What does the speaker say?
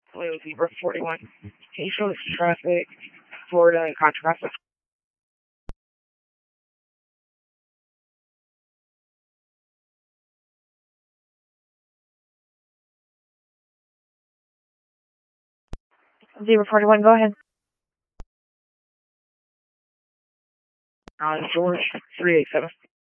Toyota Zebra 41. Can you show us traffic, Florida, and Contra Costa? Zebra 41, go ahead. George 387.